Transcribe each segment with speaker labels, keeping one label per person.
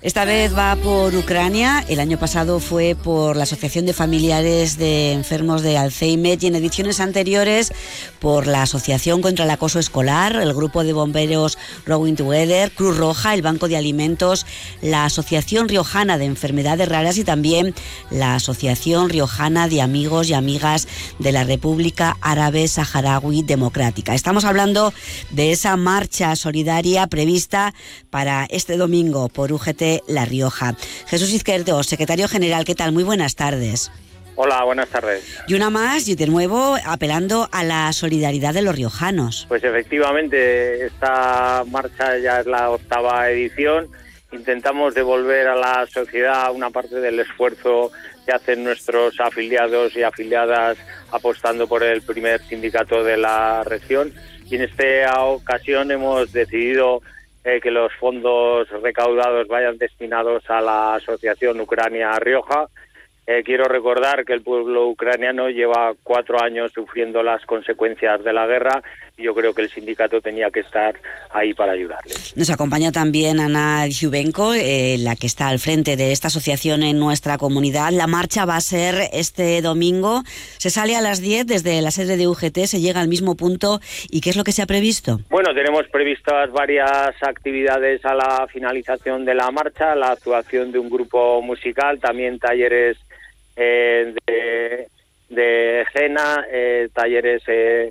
Speaker 1: Esta vez va por Ucrania, el año pasado fue por la Asociación de Familiares de Enfermos de Alzheimer y en ediciones anteriores por la Asociación contra el Acoso Escolar, el Grupo de Bomberos Rowing Together, Cruz Roja, el Banco de Alimentos, la Asociación Riojana de Enfermedades Raras y también la Asociación Riojana de Amigos y Amigas de la República Árabe Saharaui Democrática. Estamos hablando de esa marcha solidaria prevista para este domingo por UGT La Rioja. Jesús Izquierdo, secretario general, ¿qué tal? Muy buenas tardes.
Speaker 2: Hola, buenas tardes.
Speaker 1: Y una más, y de nuevo apelando a la solidaridad de los riojanos.
Speaker 2: Pues efectivamente, esta marcha ya es la 8ª edición. Intentamos devolver a la sociedad una parte del esfuerzo que hacen nuestros afiliados y afiliadas apostando por el primer sindicato de la región. Y en esta ocasión hemos decidido que los fondos recaudados vayan destinados a la Asociación Ucrania Rioja. Quiero recordar que el pueblo ucraniano lleva 4 años sufriendo las consecuencias de la guerra y yo creo que el sindicato tenía que estar ahí para ayudarles.
Speaker 1: Nos acompaña también Ana Diubenko, la que está al frente de esta asociación en nuestra comunidad. La marcha va a ser este domingo. Se sale a las 10 desde la sede de UGT, se llega al mismo punto. ¿Y qué es lo que se ha previsto?
Speaker 2: Bueno, tenemos previstas varias actividades a la finalización de la marcha, la actuación de un grupo musical, también talleres de escena, talleres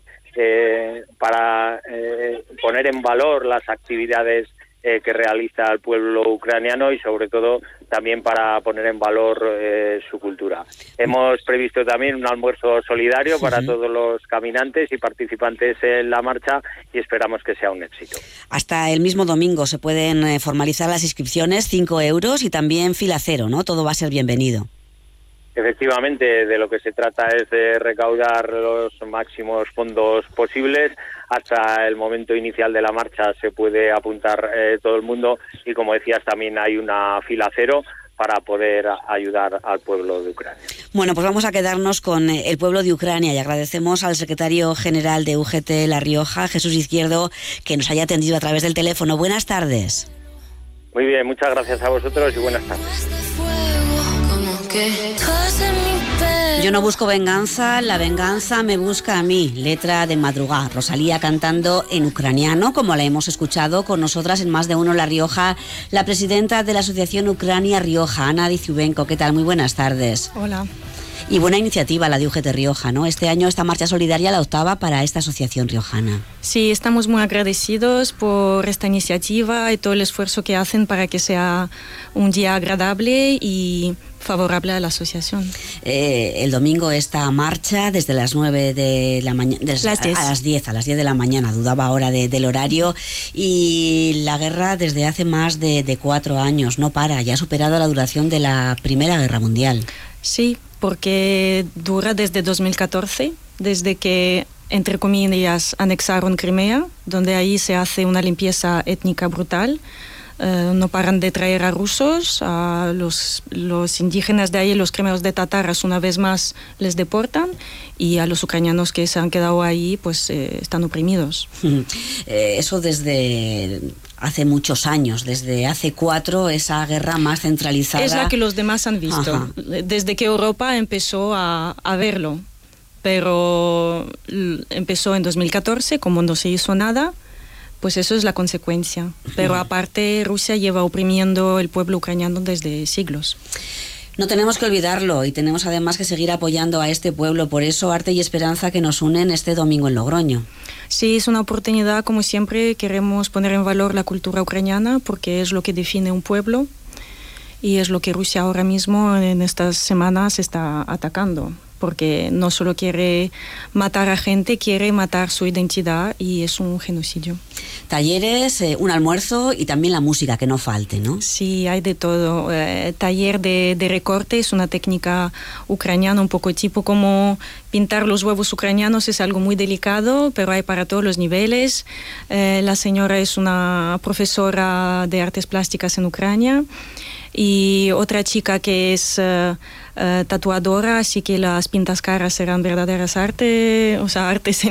Speaker 2: para poner en valor las actividades que realiza el pueblo ucraniano y sobre todo también para poner en valor su cultura. Hemos previsto también un almuerzo solidario para todos los caminantes y participantes en la marcha y esperamos que sea un éxito.
Speaker 1: Hasta el mismo domingo se pueden formalizar las inscripciones, 5 euros y también fila cero, ¿no? Todo va a ser bienvenido.
Speaker 2: Efectivamente, de lo que se trata es de recaudar los máximos fondos posibles. Hasta el momento inicial de la marcha se puede apuntar todo el mundo y, como decías, también hay una fila cero para poder ayudar al pueblo de Ucrania.
Speaker 1: Bueno, pues vamos a quedarnos con el pueblo de Ucrania y agradecemos al secretario general de UGT La Rioja, Jesús Izquierdo, que nos haya atendido a través del teléfono. Buenas tardes.
Speaker 2: Muy bien, muchas gracias a vosotros y buenas tardes.
Speaker 1: Yo no busco venganza, la venganza me busca a mí. Letra de Madrugá. Rosalía cantando en ucraniano, como la hemos escuchado con nosotras en Más de Uno La Rioja, la presidenta de la Asociación Ucrania Rioja, Ana Diubenko. ¿Qué tal? Muy buenas tardes.
Speaker 3: Hola.
Speaker 1: Y buena iniciativa la de UGT Rioja, ¿no? Este año esta marcha solidaria, la 8ª para esta asociación riojana.
Speaker 3: Sí, estamos muy agradecidos por esta iniciativa y todo el esfuerzo que hacen para que sea un día agradable y favorable a la asociación.
Speaker 1: El domingo esta marcha desde las 9 de la mañana, a las 10 de la mañana, dudaba ahora del horario, y la guerra desde hace más de 4 años no para, ya ha superado la duración de la Primera Guerra Mundial.
Speaker 3: Sí, porque dura desde 2014, desde que, entre comillas, anexaron Crimea, donde ahí se hace una limpieza étnica brutal. No paran de traer a rusos, a los indígenas de ahí, los crimeos de tataras, una vez más les deportan, y a los ucranianos que se han quedado ahí pues están oprimidos.
Speaker 1: Eso desde hace muchos años, desde hace 4, esa guerra más centralizada.
Speaker 3: Es la que los demás han visto,
Speaker 1: Ajá.
Speaker 3: Desde que Europa empezó a verlo, pero empezó en 2014, como no se hizo nada. Pues eso es la consecuencia. Pero aparte, Rusia lleva oprimiendo el pueblo ucraniano desde siglos.
Speaker 1: No tenemos que olvidarlo y tenemos además que seguir apoyando a este pueblo. Por eso, arte y esperanza que nos unen este domingo en Logroño.
Speaker 3: Sí, es una oportunidad, como siempre, queremos poner en valor la cultura ucraniana porque es lo que define un pueblo y es lo que Rusia ahora mismo en estas semanas está atacando. Porque no solo quiere matar a gente, quiere matar su identidad y es un genocidio.
Speaker 1: Talleres, un almuerzo y también la música, que no falte, ¿no?
Speaker 3: Sí, hay de todo. Taller de recorte es una técnica ucraniana, un poco tipo como pintar los huevos ucranianos, es algo muy delicado, pero hay para todos los niveles. La señora es una profesora de artes plásticas en Ucrania. Y otra chica que es tatuadora, así que las pintas caras serán verdaderas artes, o sea, artes